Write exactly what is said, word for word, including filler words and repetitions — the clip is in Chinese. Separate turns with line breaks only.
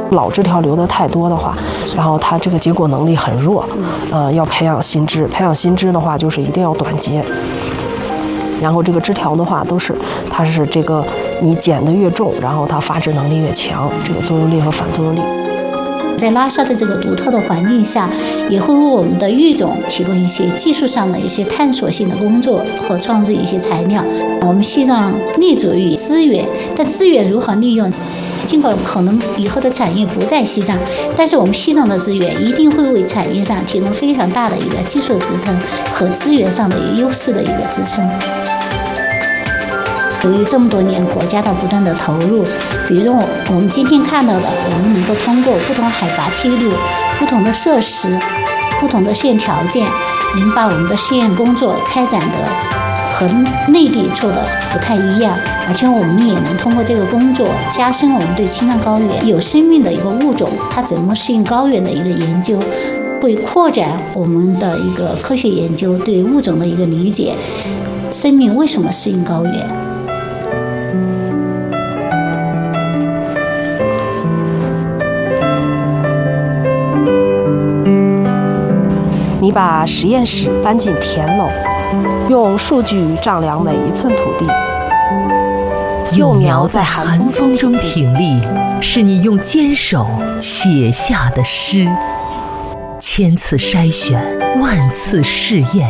老枝条留得太多的话，然后它这个结果能力很弱，呃，要培养新枝。培养新枝的话，就是一定要短结。然后这个枝条的话，都是它是这个你剪得越重，然后它发枝能力越强，这个作用力和反作用力。
在拉萨的这个独特的环境下，也会为我们的育种提供一些技术上的一些探索性的工作和创制一些材料。我们西藏立足于资源，但资源如何利用？尽管可能以后的产业不在西藏，但是我们西藏的资源一定会为产业上提供非常大的一个技术支撑和资源上的一个优势的一个支撑。由于这么多年国家的不断的投入，比如我我们今天看到的，我们能够通过不同海拔梯度、不同的设施、不同的现条件，能把我们的试验工作开展的和内地做的不太一样，而且我们也能通过这个工作加深我们对青藏高原有生命的一个物种它怎么适应高原的一个研究，会扩展我们的一个科学研究对物种的一个理解，生命为什么适应高原。
你把实验室搬进田楼，用数据丈量每一寸土地。
幼苗在寒风中挺立，是你用坚守写下的诗。千次筛选，万次试验，